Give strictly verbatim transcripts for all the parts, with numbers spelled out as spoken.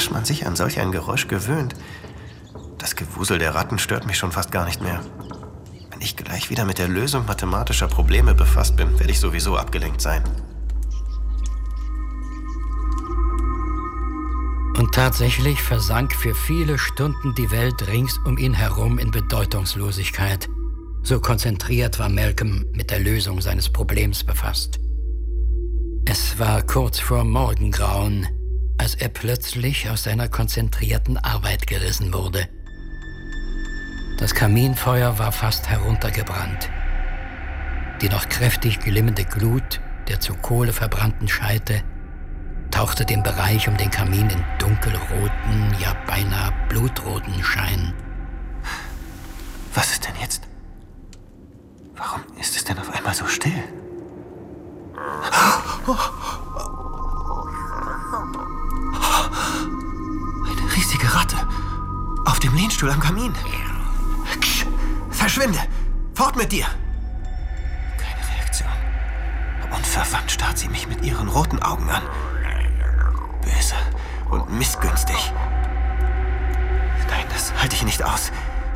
rasch man sich an solch ein Geräusch gewöhnt. Das Gewusel der Ratten stört mich schon fast gar nicht mehr. Wenn ich gleich wieder mit der Lösung mathematischer Probleme befasst bin, werde ich sowieso abgelenkt sein. Und tatsächlich versank für viele Stunden die Welt rings um ihn herum in Bedeutungslosigkeit. So konzentriert war Malcolm mit der Lösung seines Problems befasst. Es war kurz vor Morgengrauen, als er plötzlich aus seiner konzentrierten Arbeit gerissen wurde. Das Kaminfeuer war fast heruntergebrannt. Die noch kräftig glimmende Glut der zu Kohle verbrannten Scheite tauchte den Bereich um den Kamin in dunkelroten, ja beinahe blutroten Schein. Was ist denn jetzt? Warum ist es denn auf einmal so still? Eine riesige Ratte. Auf dem Lehnstuhl am Kamin. Ksch, verschwinde! Fort mit dir! Keine Reaktion. Unverwandt starrt sie mich mit ihren roten Augen an. Böse und missgünstig. Nein, das halte ich nicht aus.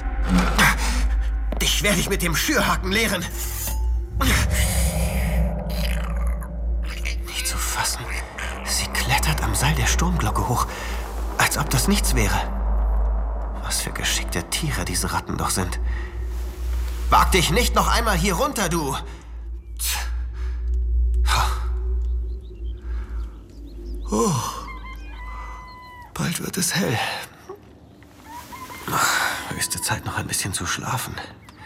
Dich werde ich mit dem Schürhaken lehren. Nicht zu fassen. Sie klettert am Seil der Sturmglocke hoch, als ob das nichts wäre. Was für geschickte Tiere diese Ratten doch sind. Wag dich nicht noch einmal hier runter, du! Oh. Bald wird es hell. Höchste Zeit, noch ein bisschen zu schlafen.